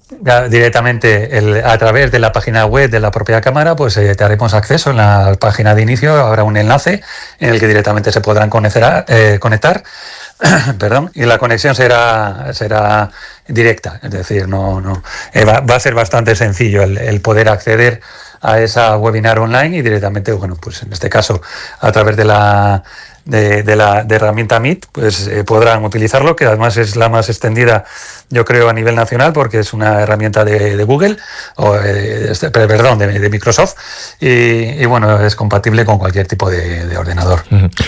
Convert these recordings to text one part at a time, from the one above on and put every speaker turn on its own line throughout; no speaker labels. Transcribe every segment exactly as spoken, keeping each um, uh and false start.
directamente el, a través de la página web de la propia cámara, pues eh, te haremos acceso en la página de inicio, habrá un enlace en el que directamente se podrán conectar, eh, conectar perdón, y la conexión será será directa, es decir, no no eh, va, va a ser bastante sencillo el, el poder acceder a esa webinar online y directamente, bueno, pues en este caso a través de la de, de la de herramienta Meet, pues eh, podrán utilizarlo, que además es la más extendida, yo creo, a nivel nacional, porque es una herramienta de, de Google, o eh, este, perdón, de, de Microsoft, y, y bueno, es compatible con cualquier tipo de, de ordenador.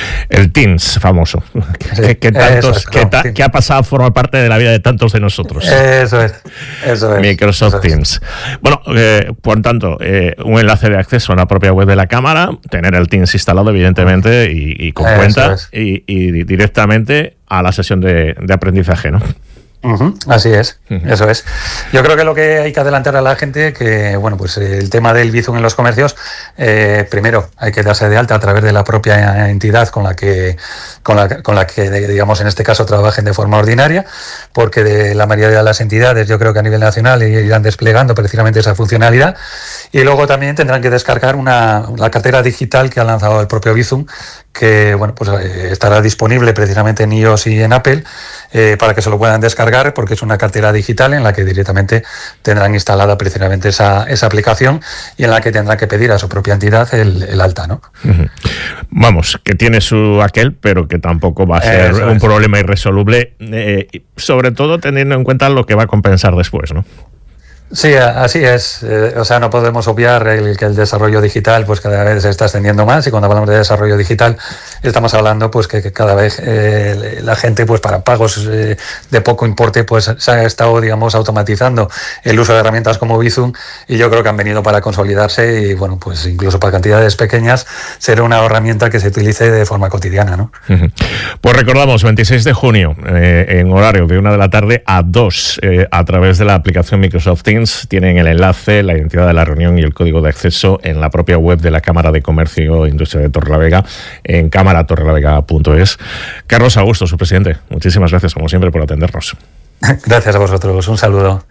El Teams famoso,
sí,
que, que, tantos,
es,
que, ta, que ha pasado a formar parte de la vida de tantos de nosotros.
Eso es, eso es.
Microsoft
eso
Teams. Es. Bueno, eh, por tanto, eh, un enlace de acceso a la propia web de la cámara, tener el Teams instalado, evidentemente, y, y con cuenta, y, y directamente a la sesión de, de aprendizaje, ¿no?
Uh-huh, así es, uh-huh. Eso es. Yo creo que lo que hay que adelantar a la gente, que bueno, pues el tema del Bizum en los comercios, eh, primero hay que darse de alta a través de la propia entidad con la que con la, con la que digamos en este caso trabajen de forma ordinaria, porque de la mayoría de las entidades yo creo que a nivel nacional irán desplegando precisamente esa funcionalidad, y luego también tendrán que descargar una la cartera digital que ha lanzado el propio Bizum, que bueno, pues eh, estará disponible precisamente en iOS y en Apple, eh, para que se lo puedan descargar, porque es una cartera digital en la que directamente tendrán instalada precisamente esa, esa aplicación, y en la que tendrán que pedir a su propia entidad el, el alta, ¿no?
Uh-huh. Vamos, que tiene su aquel, pero que tampoco va a ser Eso un es. problema irresoluble, eh, sobre todo teniendo en cuenta lo que va a compensar después, ¿no?
Sí, así es. Eh, o sea, no podemos obviar el que el desarrollo digital pues cada vez se está extendiendo más, y cuando hablamos de desarrollo digital estamos hablando pues que, que cada vez eh, la gente pues para pagos eh, de poco importe pues se ha estado, digamos, automatizando el uso de herramientas como Bizum, y yo creo que han venido para consolidarse, y bueno, pues incluso para cantidades pequeñas será una herramienta que se utilice de forma cotidiana, ¿no?
Pues recordamos, veintiséis de junio, eh, en horario de una de la tarde a dos, eh, a través de la aplicación Microsoft Teams. Tienen el enlace, la identidad de la reunión y el código de acceso en la propia web de la Cámara de Comercio e Industria de Torrelavega, en cámara torrelavega punto es. Carlos Augusto, su presidente, muchísimas gracias como siempre por atendernos.
Gracias a vosotros, un saludo.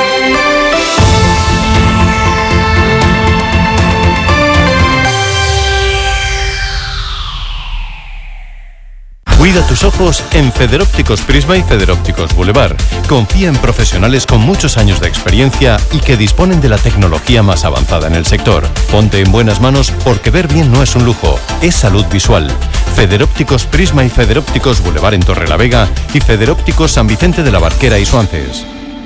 Cuida tus ojos en Federópticos Prisma y Federópticos Boulevard. Confía en profesionales con muchos años de experiencia y que disponen de la tecnología más avanzada en el sector. Ponte en buenas manos, porque ver bien no es un lujo, es salud visual. Federópticos Prisma y Federópticos Boulevard en Torrelavega, y Federópticos San Vicente de la Barquera y Suances.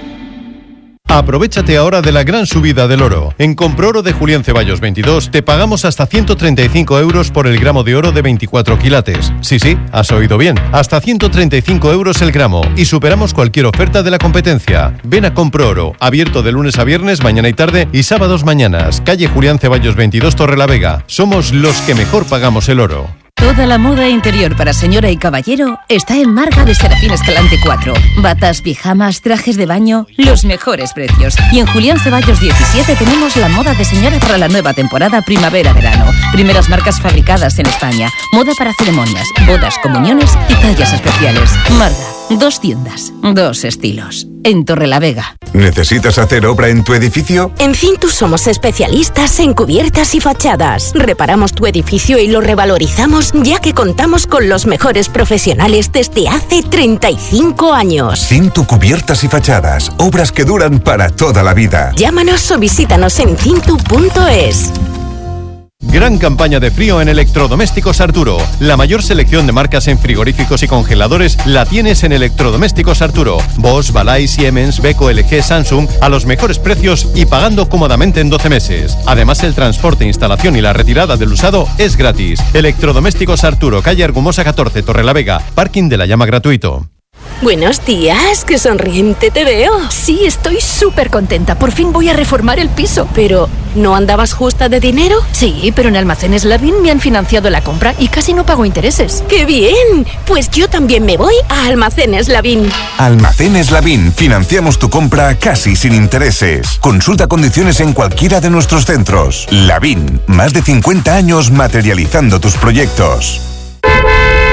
Aprovechate ahora de la gran subida del oro. En Comproro de Julián Ceballos veintidós te pagamos hasta ciento treinta y cinco euros por el gramo de oro de veinticuatro quilates. Sí, sí, has oído bien. Hasta ciento treinta y cinco euros el gramo, y superamos cualquier oferta de la competencia. Ven a Comproro, abierto de lunes a viernes, mañana y tarde, y sábados mañanas. Calle Julián Ceballos veintidós, Torrelavega. Somos los que mejor pagamos el oro.
Toda la moda interior para señora y caballero está en Marga de Serafín Escalante cuatro. Batas, pijamas, trajes de baño, los mejores precios. Y en Julián Ceballos diecisiete tenemos la moda de señora para la nueva temporada primavera-verano. Primeras marcas fabricadas en España. Moda para ceremonias, bodas, comuniones y tallas especiales. Marga, dos tiendas, dos estilos. En Torrelavega.
¿Necesitas hacer obra en tu edificio?
En Cintus somos especialistas en cubiertas y fachadas. Reparamos tu edificio y lo revalorizamos, ya que contamos con los mejores profesionales desde hace treinta y cinco años.
Cintu Cubiertas y Fachadas. Obras que duran para toda la vida.
Llámanos o visítanos en cintu punto es.
Gran campaña de frío en Electrodomésticos Arturo. La mayor selección de marcas en frigoríficos y congeladores la tienes en Electrodomésticos Arturo. Bosch, Balay, Siemens, Beko, L G, Samsung, a los mejores precios y pagando cómodamente en doce meses. Además, el transporte, instalación y la retirada del usado es gratis. Electrodomésticos Arturo, calle Argumosa catorce, Torrelavega. Parking de la llama gratuito.
Buenos días, qué sonriente te veo.
Sí, estoy súper contenta. Por fin voy a reformar el piso.
Pero, ¿no andabas justa de dinero?
Sí, pero en Almacenes Lavín me han financiado la compra y casi no pago intereses.
¡Qué bien! Pues yo también me voy a Almacenes Lavín.
Almacenes Lavín. Financiamos tu compra casi sin intereses. Consulta condiciones en cualquiera de nuestros centros. Lavín. Más de cincuenta años materializando tus proyectos.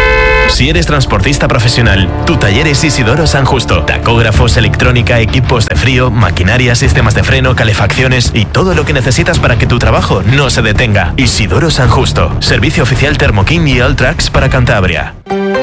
Si eres transportista profesional, tu taller es Isidoro San Justo. Tacógrafos, electrónica, equipos de frío, maquinaria, sistemas de freno, calefacciones y todo lo que necesitas para que tu trabajo no se detenga. Isidoro San Justo. Servicio oficial Thermo King y Alltrax para Cantabria.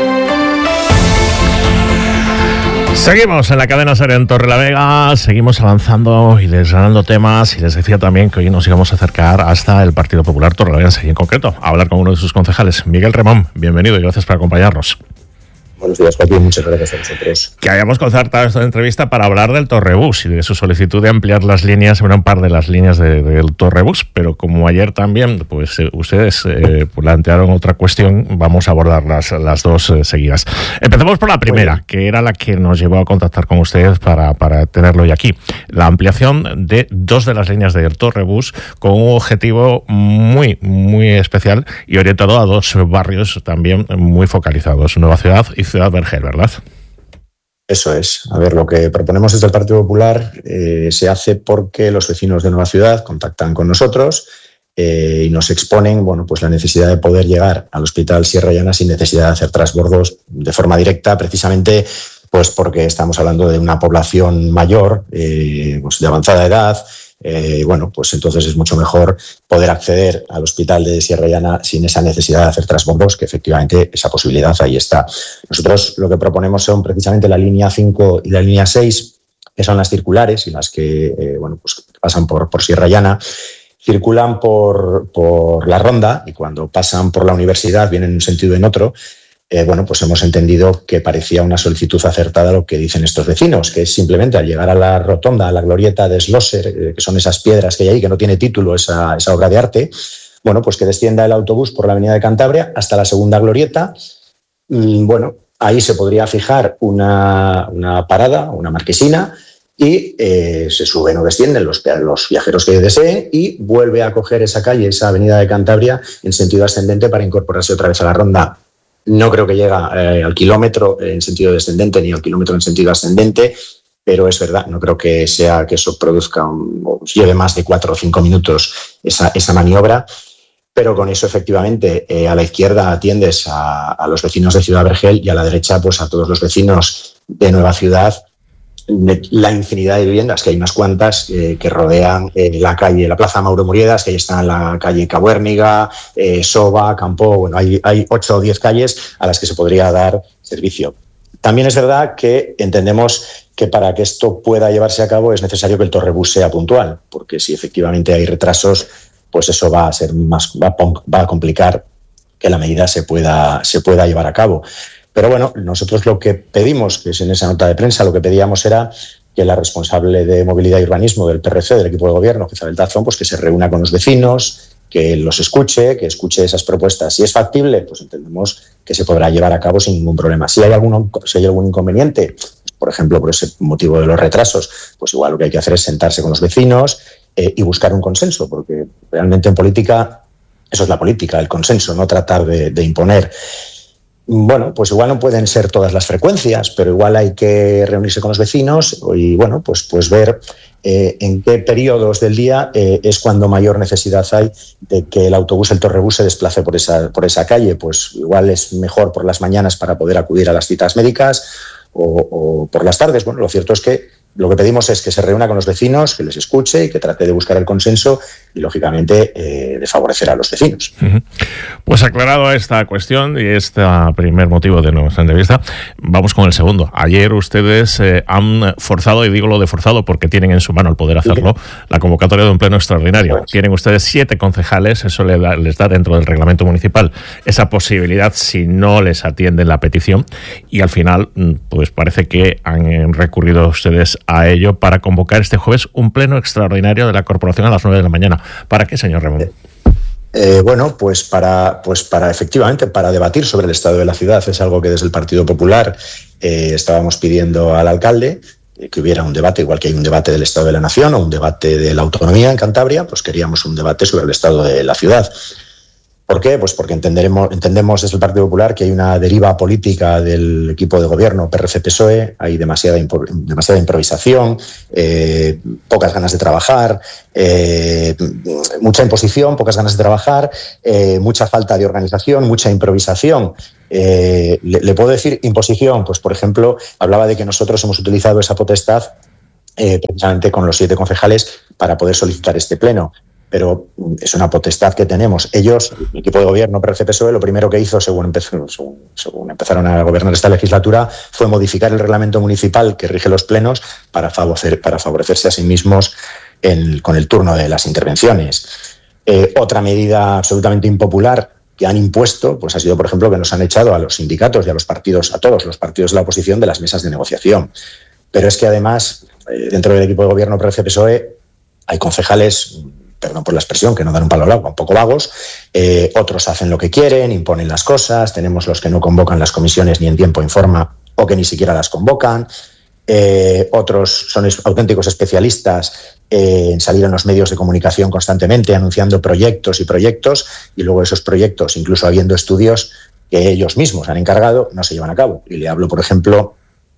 Seguimos en la cadena SER en Torrelavega, seguimos avanzando y desgranando temas, y les decía también que hoy nos íbamos a acercar hasta el Partido Popular Torrelavegense y en concreto a hablar con uno de sus concejales, Miguel Remón. Bienvenido y gracias por acompañarnos.
Buenos días, Joaquín. Muchas gracias a vosotros.
Que habíamos concertado esta entrevista para hablar del Torrebús y de su solicitud de ampliar las líneas, una par de las líneas de, del Torrebús, pero como ayer también pues eh, ustedes eh, plantearon otra cuestión, vamos a abordar las, las dos eh, seguidas. Empecemos por la primera, que era la que nos llevó a contactar con ustedes para, para tenerlo hoy aquí. La ampliación de dos de las líneas del Torrebús con un objetivo muy, muy especial y orientado a dos barrios también muy focalizados, Nueva Ciudad y Ciudad Vergel, ¿verdad?
Eso es. A ver, lo que proponemos desde el Partido Popular eh, se hace porque los vecinos de Nueva Ciudad contactan con nosotros eh, y nos exponen, bueno, pues la necesidad de poder llegar al Hospital Sierra Llana sin necesidad de hacer transbordos de forma directa, precisamente pues porque estamos hablando de una población mayor, eh, pues de avanzada edad. Eh, bueno, pues entonces es mucho mejor poder acceder al hospital de Sierra Llana sin esa necesidad de hacer transbordos, que efectivamente esa posibilidad ahí está. Nosotros lo que proponemos son precisamente la línea cinco y la línea seis, que son las circulares y las que eh, bueno, pues pasan por, por Sierra Llana, circulan por, por la ronda y cuando pasan por la universidad vienen en un sentido y en otro. Eh, bueno, pues hemos entendido que parecía una solicitud acertada lo que dicen estos vecinos, que es simplemente al llegar a la rotonda, a la glorieta de Schlosser, eh, que son esas piedras que hay ahí, que no tiene título esa, esa obra de arte, bueno, pues que descienda el autobús por la avenida de Cantabria hasta la segunda glorieta. Mm, bueno, ahí se podría fijar una, una parada, una marquesina, y eh, se suben o descienden los, los viajeros que deseen y vuelve a coger esa calle, esa avenida de Cantabria en sentido ascendente para incorporarse otra vez a la ronda. No creo que llegue eh, al kilómetro en sentido descendente ni al kilómetro en sentido ascendente, pero es verdad, no creo que sea que eso produzca un, o lleve más de cuatro o cinco minutos esa, esa maniobra, pero con eso efectivamente eh, a la izquierda atiendes a, a los vecinos de Ciudad Vergel y a la derecha pues a todos los vecinos de Nueva Ciudad. La infinidad de viviendas, que hay unas cuantas eh, que rodean eh, la calle, la Plaza Mauro Muriedas, que ahí está la calle Cabuérniga, eh, Soba, Campo, bueno, hay, hay ocho o diez calles a las que se podría dar servicio. También es verdad que entendemos que para que esto pueda llevarse a cabo es necesario que el Torrebús sea puntual, porque si efectivamente hay retrasos, pues eso va a ser más, va a, va a complicar que la medida se pueda, se pueda llevar a cabo. Pero bueno, nosotros lo que pedimos, que es en esa nota de prensa, lo que pedíamos era que la responsable de movilidad y urbanismo del P R C, del equipo de gobierno, Isabel Tazón, pues que se reúna con los vecinos, que los escuche, que escuche esas propuestas. Si es factible, pues entendemos que se podrá llevar a cabo sin ningún problema. Si hay algún, si hay algún inconveniente, por ejemplo, por ese motivo de los retrasos, pues igual lo que hay que hacer es sentarse con los vecinos eh, y buscar un consenso, porque realmente en política eso es la política, el consenso, no tratar de, de imponer. Bueno, pues igual no pueden ser todas las frecuencias, pero igual hay que reunirse con los vecinos y, bueno, pues, pues ver eh, en qué periodos del día eh, es cuando mayor necesidad hay de que el autobús, el Torrebús, se desplace por esa, por esa calle. Pues igual es mejor por las mañanas para poder acudir a las citas médicas o, o por las tardes. Bueno, lo cierto es que lo que pedimos es que se reúna con los vecinos, que les escuche y que trate de buscar el consenso y, lógicamente, eh, de favorecer a los vecinos.
Uh-huh. Pues aclarado esta cuestión y este primer motivo de nuestra entrevista, vamos con el segundo. Ayer ustedes eh, han forzado, y digo lo de forzado porque tienen en su mano el poder hacerlo, sí, la convocatoria de un pleno extraordinario. Sí. Tienen ustedes siete concejales, eso les da, les da dentro del reglamento municipal esa posibilidad si no les atienden la petición y al final pues parece que han recurrido ustedes a ello para convocar este jueves un pleno extraordinario de la corporación a las nueve de la mañana. ¿Para qué, señor Remón?
Eh, bueno, pues para, pues para efectivamente para debatir sobre el estado de la ciudad. Es algo que desde el Partido Popular eh, estábamos pidiendo al alcalde, eh, que hubiera un debate, igual que hay un debate del estado de la nación o un debate de la autonomía en Cantabria, pues queríamos un debate sobre el estado de la ciudad. ¿Por qué? Pues porque entenderemos, entendemos desde el Partido Popular que hay una deriva política del equipo de gobierno P R C P S O E, hay demasiada, demasiada improvisación, eh, pocas ganas de trabajar, eh, mucha imposición, pocas ganas de trabajar, eh, mucha falta de organización, mucha improvisación. Eh, le, le puedo decir imposición, pues por ejemplo, hablaba de que nosotros hemos utilizado esa potestad eh, precisamente con los siete concejales para poder solicitar este pleno. Pero es una potestad que tenemos. Ellos, el equipo de gobierno P R C P S O E, lo primero que hizo, según, empezó, según, según empezaron a gobernar esta legislatura, fue modificar el reglamento municipal que rige los plenos para, favorecer, para favorecerse a sí mismos en, con el turno de las intervenciones. Eh, otra medida absolutamente impopular que han impuesto, pues ha sido, por ejemplo, que nos han echado a los sindicatos y a los partidos, a todos los partidos de la oposición, de las mesas de negociación. Pero es que además, eh, dentro del equipo de gobierno P R C P S O E, hay concejales, perdón por la expresión, que no dan un palo al agua, un poco vagos, eh, otros hacen lo que quieren, imponen las cosas, tenemos los que no convocan las comisiones ni en tiempo en forma o que ni siquiera las convocan, eh, otros son es, auténticos especialistas eh, en salir en los medios de comunicación constantemente anunciando proyectos y proyectos y luego esos proyectos, incluso habiendo estudios que ellos mismos han encargado, no se llevan a cabo. Y le hablo, por ejemplo,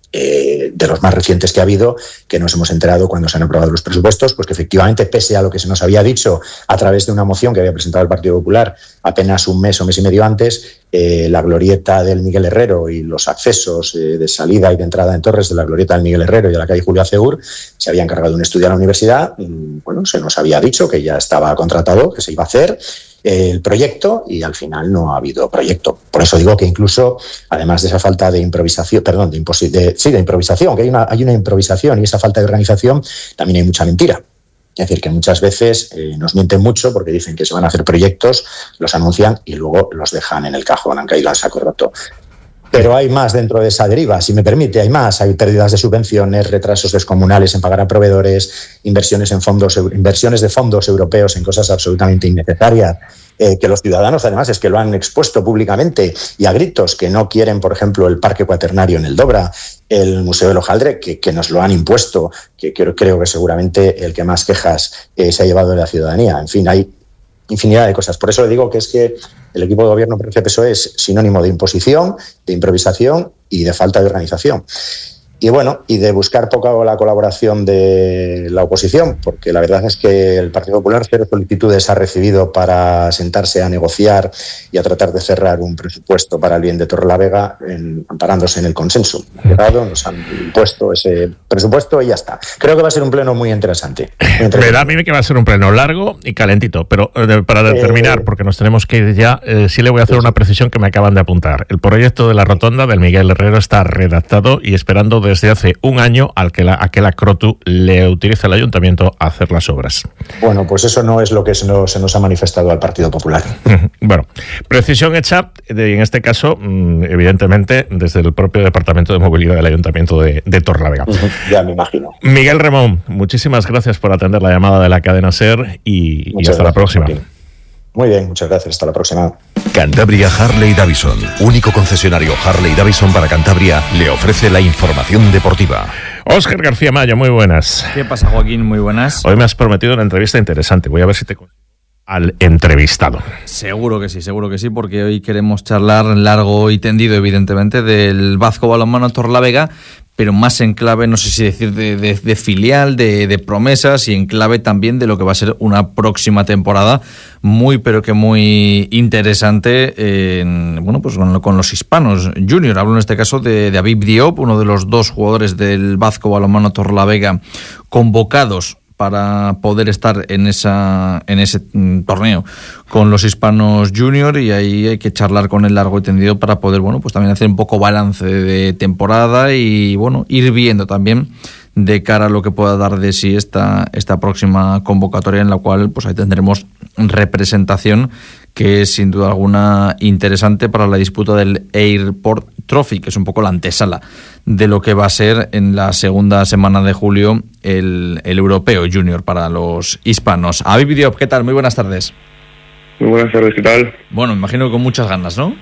Eh, de los más recientes que ha habido, que nos hemos enterado cuando se han aprobado los presupuestos, pues que efectivamente, pese a lo que se nos había dicho a través de una moción que había presentado el Partido Popular apenas un mes o mes y medio antes, eh, la glorieta del Miguel Herrero y los accesos eh, de salida y de entrada en Torres de la glorieta del Miguel Herrero y de la calle Julio Aceur se había encargado un estudio a la universidad. Bueno, se nos había dicho que ya estaba contratado, que se iba a hacer el proyecto y al final no ha habido proyecto. Por eso digo que incluso, además de esa falta de improvisación, perdón, de, imposi- de, sí, de improvisación, que hay una, hay una improvisación y esa falta de organización, también hay mucha mentira. Es decir, que muchas veces eh, nos mienten mucho porque dicen que se van a hacer proyectos, los anuncian y luego los dejan en el cajón, han caído al saco roto. Pero hay más dentro de esa deriva, si me permite, hay más. Hay pérdidas de subvenciones, retrasos descomunales en pagar a proveedores, inversiones en fondos, inversiones de fondos europeos en cosas absolutamente innecesarias, eh, que los ciudadanos además es que lo han expuesto públicamente y a gritos, que no quieren, por ejemplo, el parque cuaternario en el Dobra, el Museo del Hojaldre, que, que nos lo han impuesto, que creo, creo que seguramente el que más quejas eh, se ha llevado de la ciudadanía. En fin, hay infinidad de cosas. Por eso le digo que es que el equipo de gobierno P R C P S O E es sinónimo de imposición, de improvisación y de falta de organización. Y bueno, y de buscar poco la colaboración de la oposición, porque la verdad es que el Partido Popular cero solicitudes ha recibido para sentarse a negociar y a tratar de cerrar un presupuesto para el bien de Torrelavega, en, amparándose en el consenso. Llegado, nos han impuesto ese presupuesto y ya está. Creo que va a ser un pleno muy interesante. Muy interesante.
Me da a mí que va a ser un pleno largo y calentito, pero eh, para terminar, eh, porque nos tenemos que ir ya, eh, sí le voy a hacer sí, una precisión que me acaban de apuntar. El proyecto de la rotonda del Miguel Herrero está redactado y esperando desde hace un año al que la, a que la Crotu le utiliza el ayuntamiento a hacer las obras.
Bueno, pues eso no es lo que se nos, se nos ha manifestado al Partido Popular.
Bueno, precisión hecha, de, en este caso, evidentemente, desde el propio Departamento de Movilidad del Ayuntamiento de, de Torrelavega.
Uh-huh, ya me imagino.
Miguel Remón, muchísimas gracias por atender la llamada de la cadena SER y, y hasta
gracias,
la próxima.
Martín. Muy bien, muchas gracias. Hasta la próxima.
Cantabria Harley Davidson, único concesionario Harley Davidson para Cantabria, le ofrece la información deportiva.
Óscar García Mayo, muy buenas.
¿Qué pasa, Joaquín? Muy buenas.
Hoy me has prometido una entrevista interesante. Voy a ver si te al entrevistado.
Seguro que sí, seguro que sí, porque hoy queremos charlar largo y tendido, evidentemente, del Vasco Balonmano Torrelavega, pero más en clave, no sé si decir de, de, de filial, de, de promesas, y en clave también de lo que va a ser una próxima temporada muy, pero que muy interesante en, bueno, pues con, con los hispanos junior. Hablo en este caso de, de Aviv Diop, uno de los dos jugadores del Vasco Balonmano Torrelavega convocados para poder estar en esa en ese torneo con los hispanos junior, y ahí hay que charlar con él largo y tendido para poder, bueno, pues también hacer un poco balance de temporada y, bueno, ir viendo también de cara a lo que pueda dar de sí esta, esta próxima convocatoria, en la cual pues ahí tendremos representación, que es sin duda alguna interesante para la disputa del Airport Trophy, que es un poco la antesala de lo que va a ser en la segunda semana de julio el, el europeo junior para los hispanos. Aviv Diop, ¿qué tal? Muy buenas tardes.
Muy buenas tardes, ¿qué tal?
Bueno, me imagino que con muchas ganas, ¿no?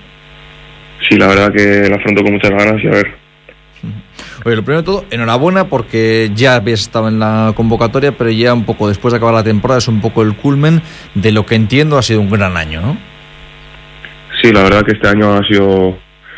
Sí, la verdad que la afronto con muchas ganas y a ver.
Oye, lo primero de todo, enhorabuena, porque ya habías estado en la convocatoria, pero ya un poco después de acabar la temporada es un poco el culmen de lo que entiendo ha sido un gran año, ¿no?
Sí, la verdad que este año ha sido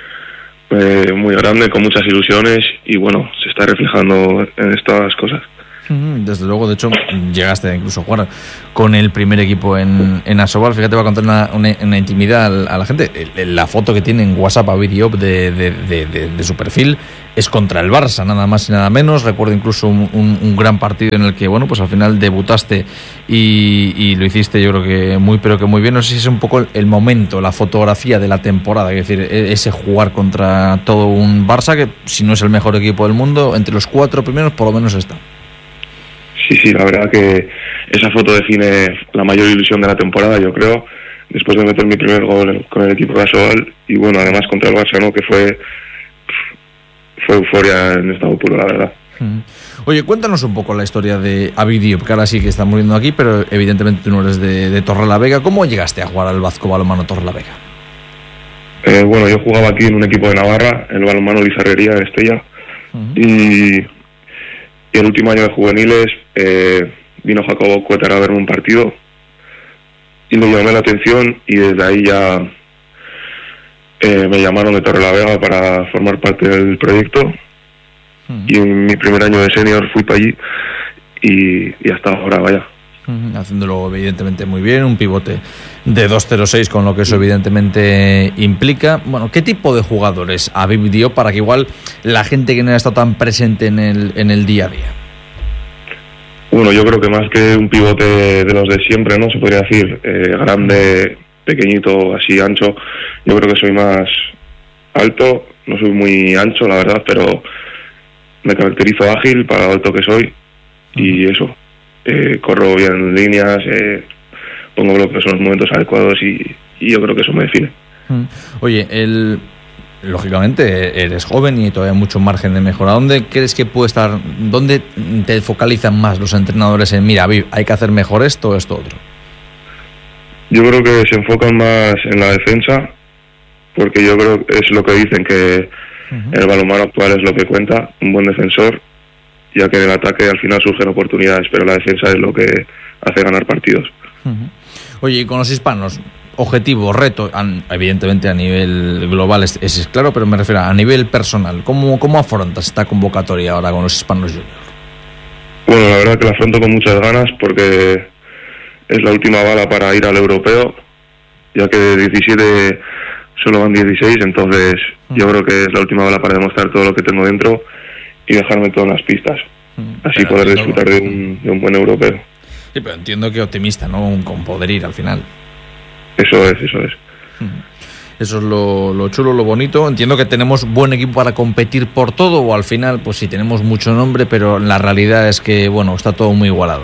eh, muy grande, con muchas ilusiones y bueno, se está reflejando en estas cosas.
Desde luego, de hecho, llegaste incluso a jugar con el primer equipo en, en Asobal. Fíjate, va a contar una, una, una intimidad a la gente. La foto que tiene en WhatsApp a Diop de, de, de, de, de su perfil es contra el Barça, nada más y nada menos. Recuerdo incluso un, un, un gran partido en el que, bueno, pues al final debutaste y, y lo hiciste, yo creo que muy, pero que muy bien. No sé si es un poco el momento, la fotografía de la temporada, es decir, ese jugar contra todo un Barça que, si no es el mejor equipo del mundo, entre los cuatro primeros por lo menos está.
Sí, sí, la verdad que esa foto define la mayor ilusión de la temporada, yo creo, después de meter mi primer gol con el equipo de Asobal y bueno, además contra el Barça, ¿no? Que fue fue euforia en estado puro, la verdad.
Oye, cuéntanos un poco la historia de Aviv Diop, que ahora sí que está muriendo aquí, pero evidentemente tú no eres de, de Torrelavega. ¿Cómo llegaste a jugar al Vazco Balonmano Torrelavega?
Eh, bueno, yo jugaba aquí en un equipo de Navarra, el balonmano Lizarrería de Estella, uh-huh. y... Y el último año de juveniles eh, vino Jacobo Cuétara a verme un partido y me llamé la atención y desde ahí ya eh, me llamaron de Torrelavega para formar parte del proyecto. Uh-huh. Y en mi primer año de senior fui para allí y, y hasta ahora, vaya.
Uh-huh. Haciéndolo evidentemente muy bien, un pivote de dos cero seis con lo que eso evidentemente implica. Bueno, ¿qué tipo de jugadores Aviv Diop para que igual la gente que no ha estado tan presente en el en el día a día?
Bueno, yo creo que más que un pivote de los de siempre, ¿no? Se podría decir, eh, grande, pequeñito, así ancho. Yo creo que soy más alto, no soy muy ancho, la verdad, pero me caracterizo ágil para lo alto que soy y eso. Eh, corro bien líneas, eh, pongo bloques en los momentos adecuados y, y yo creo que eso me define.
Oye, el, lógicamente eres joven y todavía hay mucho margen de mejora. ¿Dónde crees que puede estar, dónde te focalizan más los entrenadores en, mira, hay que hacer mejor esto o esto otro?
Yo creo que se enfocan más en la defensa, porque yo creo que es lo que dicen, que uh-huh. el balonmano actual es lo que cuenta, un buen defensor, ya que en el ataque al final surgen oportunidades, pero la defensa es lo que hace ganar partidos.
Uh-huh. Oye, y con los hispanos, objetivo, reto, evidentemente a nivel global es, es claro, pero me refiero a nivel personal, ¿cómo, cómo afrontas esta convocatoria ahora con los hispanos juniors?
Bueno, la verdad que la afronto con muchas ganas porque es la última bala para ir al europeo, ya que de diecisiete solo van dieciséis, entonces uh-huh. yo creo que es la última bala para demostrar todo lo que tengo dentro y dejarme todas las pistas, así pero poder disfrutar de un, de un buen europeo.
Sí, pero entiendo que optimista, ¿no? Con poder ir al final.
Eso es, eso es.
Eso es lo, lo chulo, lo bonito. Entiendo que tenemos buen equipo para competir por todo, o al final, pues sí, tenemos mucho nombre, pero la realidad es que, bueno, está todo muy igualado.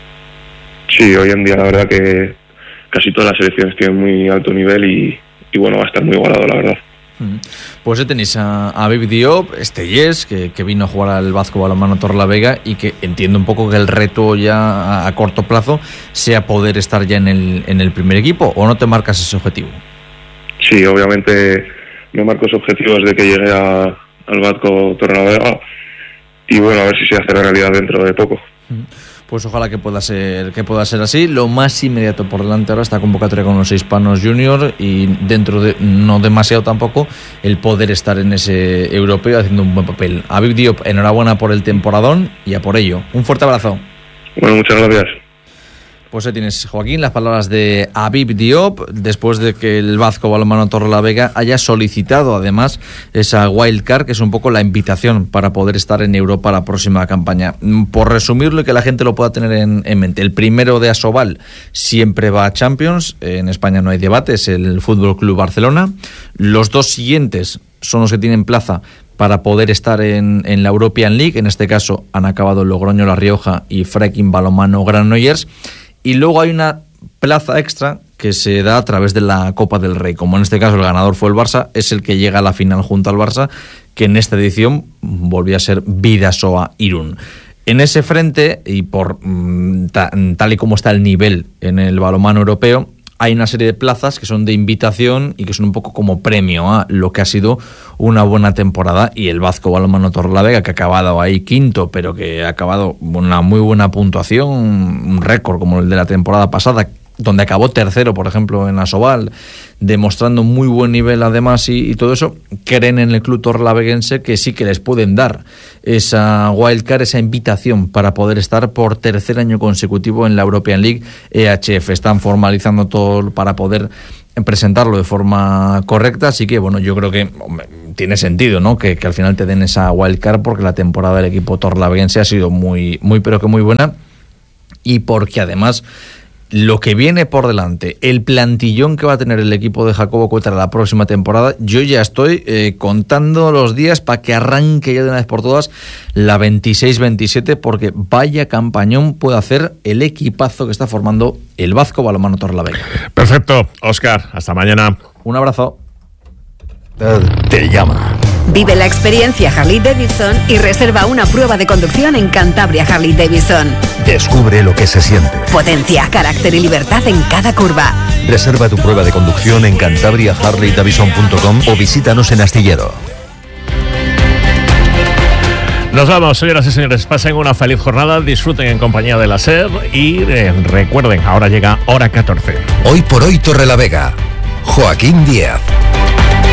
Sí, hoy en día la verdad que casi todas las selecciones tienen muy alto nivel y, y bueno, va a estar muy igualado, la verdad.
Pues tenéis a, a Aviv Diop, este Yes, que, que vino a jugar al Vazco Balonmano Torrelavega y que entiendo un poco que el reto ya a, a corto plazo sea poder estar ya en el, en el primer equipo, ¿o no te marcas ese objetivo?
Sí, obviamente me marco ese objetivo desde que llegué a, al Vazco Torrelavega y bueno, a ver si se hace realidad dentro de poco.
Pues ojalá que pueda ser que pueda ser así. Lo más inmediato por delante ahora esta convocatoria con los hispanos junior y dentro de no demasiado tampoco el poder estar en ese europeo haciendo un buen papel. Aviv Diop, enhorabuena por el temporadón y a por ello. Un fuerte abrazo.
Bueno, muchas gracias.
Pues ahí tienes, Joaquín, las palabras de Aviv Diop, después de que el Vazco Balonmano Torrelavega haya solicitado además esa wildcard, que es un poco la invitación para poder estar en Europa la próxima campaña. Por resumirlo y que la gente lo pueda tener en, en mente, el primero de Asobal siempre va a Champions, en España no hay debate, es el Fútbol Club Barcelona. Los dos siguientes son los que tienen plaza para poder estar en, en la European League, en este caso han acabado Logroño La Rioja y Freaking Balonmano Granollers. Y luego hay una plaza extra que se da a través de la Copa del Rey. Como en este caso el ganador fue el Barça, es el que llega a la final junto al Barça, que en esta edición volvió a ser Bidasoa Irún. En ese frente, y por ta, tal y como está el nivel en el balonmano europeo, hay una serie de plazas que son de invitación y que son un poco como premio a lo que ha sido una buena temporada, y el Vazco Balonmano Torrelavega, que ha acabado ahí quinto, pero que ha acabado una muy buena puntuación, un récord como el de la temporada pasada, donde acabó tercero, por ejemplo, en Asobal, demostrando muy buen nivel además y, y todo eso, creen en el club torlaveguense que sí que les pueden dar esa wildcard, esa invitación para poder estar por tercer año consecutivo en la European League E H F. Están formalizando todo para poder presentarlo de forma correcta, así que bueno, yo creo que hombre, tiene sentido, ¿no? Que, que al final te den esa wildcard, porque la temporada del equipo torlaveguense ha sido muy, muy pero que muy buena, y porque además lo que viene por delante, el plantillón que va a tener el equipo de Jacobo Cuétara la próxima temporada, yo ya estoy eh, contando los días para que arranque ya de una vez por todas la veintiséis veintisiete, porque vaya campañón puede hacer el equipazo que está formando el Vazco Balonmano Torlavega.
Perfecto, Óscar, hasta mañana.
Un abrazo.
Te llama.
Vive la experiencia Harley Davidson y reserva una prueba de conducción en Cantabria Harley Davidson.
Descubre lo que se siente.
Potencia, carácter y libertad en cada curva.
Reserva tu prueba de conducción en cantabria harley davidson punto com o visítanos en Astillero.
Nos vamos, señoras y señores. Pasen una feliz jornada, disfruten en compañía de la SER y eh, recuerden, ahora llega Hora catorce.
Hoy por hoy Torrelavega. Joaquín Díaz.